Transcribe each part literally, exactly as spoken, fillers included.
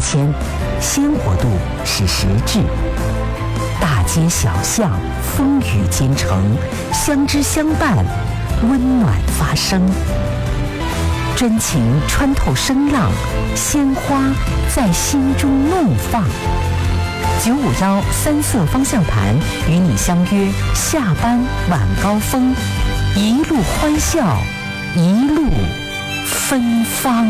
迁，鲜活度是实质。大街小巷，风雨兼程，相知相伴，温暖发生。真情穿透声浪，鲜花在心中怒放。九五幺三色方向盘与你相约下班晚高峰，一路欢笑，一路芬芳。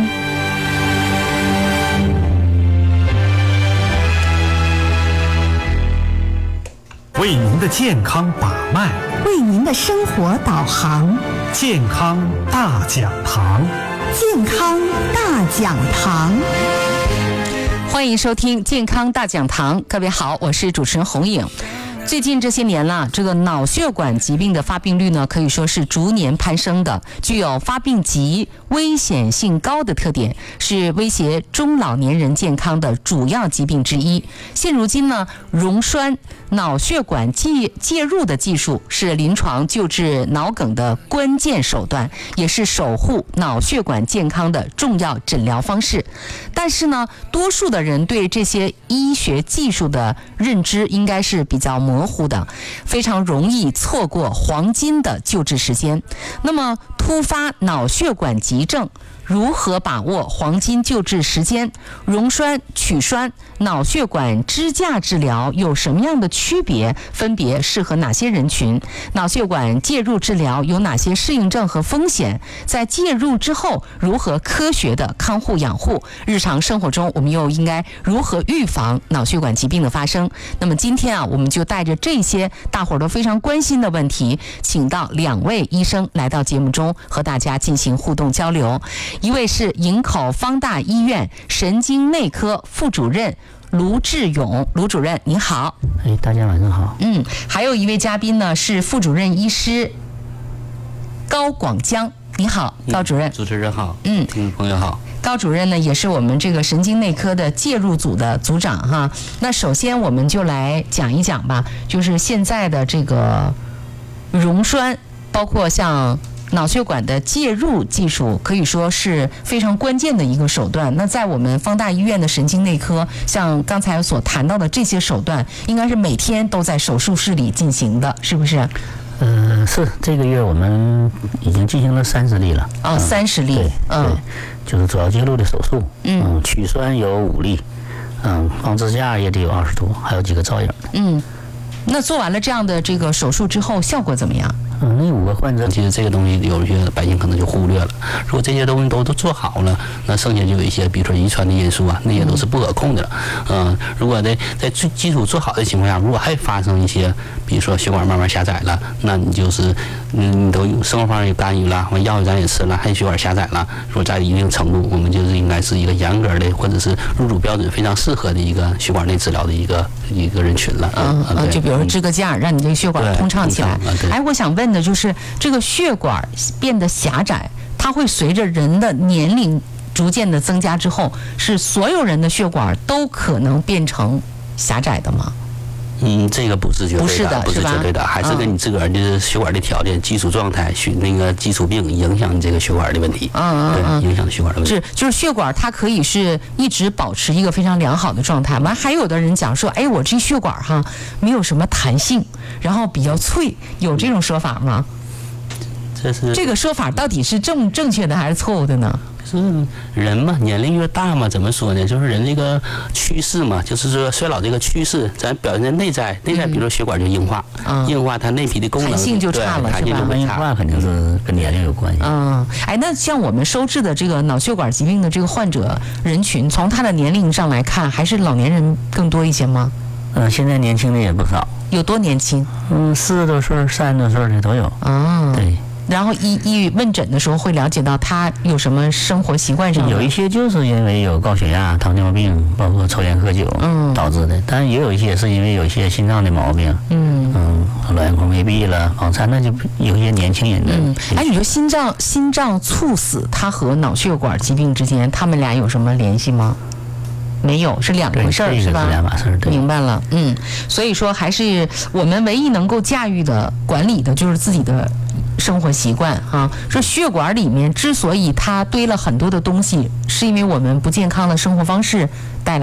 为您的健康把脉， 为您的生活导航。 健康大讲堂， 健康大讲堂。 欢迎收听健康大讲堂，各位好，我是主持人洪颖。最近这些年了，这个脑血管疾病的发病率呢，可以说是逐年攀升的，具有发病急、危险性高的特点，是威胁中老年人健康的主要疾病之一。现如今呢，溶栓脑血管介介入的技术是临床救治脑梗的关键手段，也是守护脑血管健康的重要诊疗方式。但是呢，多数的人对这些医学技术的认知应该是比较模糊的，非常容易错过黄金的救治时间。那么，突发脑血管急症如何把握黄金救治时间？溶栓、取栓、脑血管支架治疗有什么样的区别？分别适合哪些人群？脑血管介入治疗有哪些适应症和风险？在介入之后，如何科学的看护养护？日常生活中，我们又应该如何预防脑血管疾病的发生？那么今天啊，我们就带着这些大伙儿都非常关心的问题，请到两位医生来到节目中，和大家进行互动交流。一位是营口方大医院神经内科副主任卢志勇，卢主任您好。 哎，大家晚上好。 嗯，还有一位嘉宾呢是副主任医师高广江，你好，高主任。 嗯、主持人好， 嗯， 听众朋友好。 高主任呢也是我们这个神经内科的介入组的组长哈。那首先我们就来讲一讲吧，就是现在的这个溶栓，包括像脑血管的介入技术可以说是非常关键的一个手段。那在我们方大医院的神经内科，像刚才所谈到的这些手段，应该是每天都在手术室里进行的，是不是？ 呃，是这个月我们已经进行了三十例了。 哦，三十例， 对， 嗯， 对，就是主要介入的手术， 嗯， 嗯取栓有五例，嗯，放支架也得有二十多，还有几个造影。 嗯，那做完了这样的这个手术之后，效果怎么样？ 嗯，那五个患者其实这个东西有一些百姓可能就忽略了。如果这些东西都都做好了，那剩下就有一些，比如说遗传的因素啊，那些都是不可控的了。嗯，如果在在最基础做好的情况下，如果还发生一些，比如说血管慢慢狭窄了，那你就是嗯，你都有生活方式也干预了，完药咱也吃了，还血管狭窄了，如果在一定程度，我们就是应该是一个严格的或者是入主标准非常适合的一个血管内治疗的一个一个人群了。 嗯嗯，就比如说支个架，让你这个血管通畅起来。哎，我想问的就是这个血管变得狭窄，它会随着人的年龄逐渐的增加之后，是所有人的血管都可能变成狭窄的吗？ 嗯，这个不是绝对的， 不是的， 不是绝对的，还是跟你自个儿的血管的条件、基础状态、血那个基础病影响你这个血管的问题。 嗯嗯嗯， 对，影响血管的问题。 是，就是血管它可以是一直保持一个非常良好的状态。完，还有的人讲说，哎，我这血管哈没有什么弹性，然后比较脆，有这种说法吗？ 这是这个说法到底是正正确的还是错误的呢？ 是人嘛，年龄越大嘛，怎么说呢？就是人这个趋势嘛，就是说衰老这个趋势，咱表现在内在，内在比如说血管就硬化，嗯、硬化它内皮的功能弹性就差了，是吧？ 硬化肯定是跟年龄有关系。 嗯，哎，那像我们收治的这个脑血管疾病的这个患者人群，从他的年龄上来看，还是老年人更多一些吗？ 嗯，现在年轻的也不少。 有多年轻？ 嗯，四十多岁、三十多岁的都有。 哦， 对。 然后医医问诊的时候会了解到他有什么生活习惯上的， 有一些就是因为有高血压、糖尿病，包括抽烟喝酒导致的，但也有一些是因为有一些心脏的毛病，嗯嗯，卵巢未闭了、房颤，那就有一些年轻人的。 嗯，哎，你说心脏心脏猝死，它和脑血管疾病之间，他们俩有什么联系吗？没有，是两回事儿，是吧？ 是两码事儿，对。 明白了，嗯，所以说还是我们唯一能够驾驭的、管理的，就是自己的生活习惯啊。说血管里面之所以它堆了很多的东西，是因为我们不健康的生活方式带来。